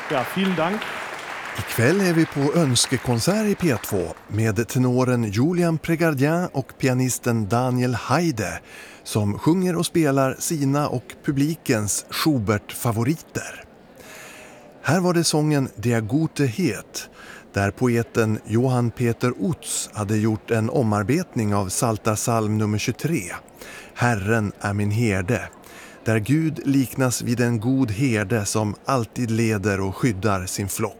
Ja, vielen Dank. Ikväll är vi på önskekonsert i P2 med tenoren Julian Pregardien och pianisten Daniel Haide som sjunger och spelar sina och publikens Schubert-favoriter. Här var det sången Der gute Hirt, där poeten Johann Peter Utz hade gjort en omarbetning av Psaltarpsalm nummer 23, Herren är min herde, där Gud liknas vid en god herde som alltid leder och skyddar sin flock.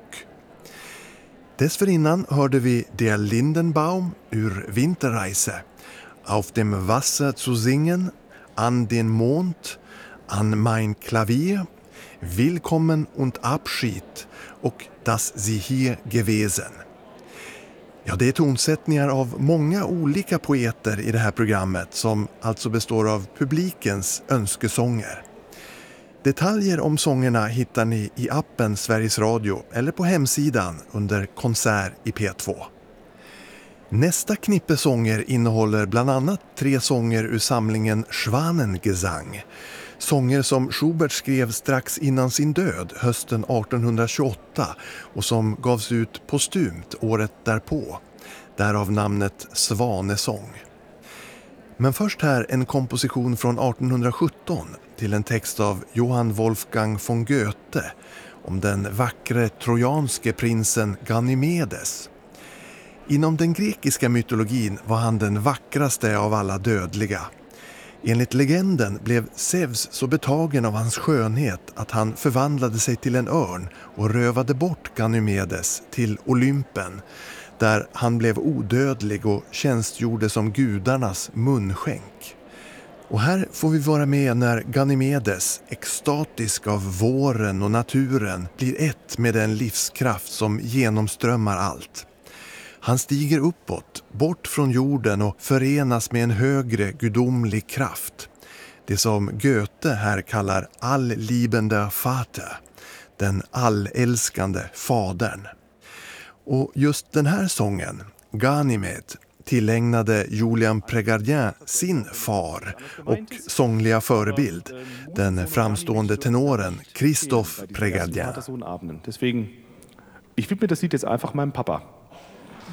Dessförinnan hörde vi Der Lindenbaum ur Winterreise, Auf dem Wasser zu singen, An den Mond, An mein Klavier, Willkommen und Abschied och Das Sie hier gewesen. Ja, det är tonsättningar av många olika poeter i det här programmet som alltså består av publikens önskesånger. Detaljer om sångerna hittar ni i appen Sveriges Radio eller på hemsidan under konsert i P2. Nästa knippe sånger innehåller bland annat 3 sånger ur samlingen Schwanengesang. Sånger som Schubert skrev strax innan sin död hösten 1828 och som gavs ut postumt året därpå. Därav namnet Svanesång. Men först här en komposition från 1817 till en text av Johann Wolfgang von Goethe om den vackre trojanske prinsen Ganymedes. Inom den grekiska mytologin var han den vackraste av alla dödliga. Enligt legenden blev Zeus så betagen av hans skönhet att han förvandlade sig till en örn och rövade bort Ganymedes till Olympen, där han blev odödlig och tjänstgjorde som gudarnas munskänk. Och här får vi vara med när Ganymedes, extatisk av våren och naturen, blir ett med den livskraft som genomströmmar allt. Han stiger uppåt, bort från jorden och förenas med en högre gudomlig kraft. Det som Goethe här kallar allliebender Vater, den allälskande fadern. Och just den här sången, Ganymed, tillägnade Julian Pregardien sin far och sångliga förebild, den framstående tenoren Christophe Pregardien. Deswegen, ich widme das Lied jetzt einfach meinem Papa.